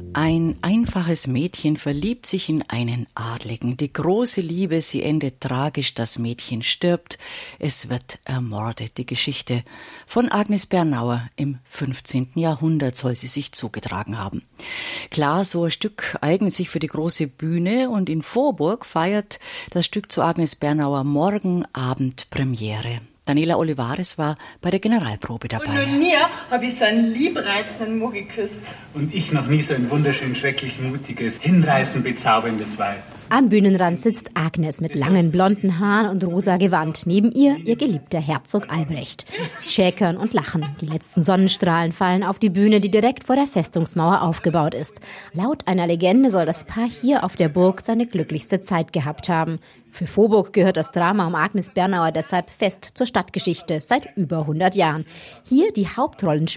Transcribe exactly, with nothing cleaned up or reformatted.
Ein einfaches Mädchen verliebt sich in einen Adligen. Die große Liebe, sie endet tragisch, das Mädchen stirbt, es wird ermordet. Die Geschichte von Agnes Bernauer im fünfzehnten Jahrhundert soll sie sich zugetragen haben. Klar, so ein Stück eignet sich für die große Bühne und in Vorburg feiert das Stück zu Agnes Bernauer morgen Abend Premiere. Daniela Olivares war bei der Generalprobe dabei. Und mit mir habe ich so einen liebreizenden Mo geküsst. Und ich noch nie so ein wunderschön, schrecklich mutiges, hinreißend bezauberndes Weib. Am Bühnenrand sitzt Agnes mit langen blonden Haaren und rosa Gewand. Neben ihr ihr geliebter Herzog Albrecht. Sie schäkern und lachen. Die letzten Sonnenstrahlen fallen auf die Bühne, die direkt vor der Festungsmauer aufgebaut ist. Laut einer Legende soll das Paar hier auf der Burg seine glücklichste Zeit gehabt haben. Für Vorburg gehört das Drama um Agnes Bernauer deshalb fest zur Stadtgeschichte seit über hundert Jahren. Hier die Hauptrollen spielen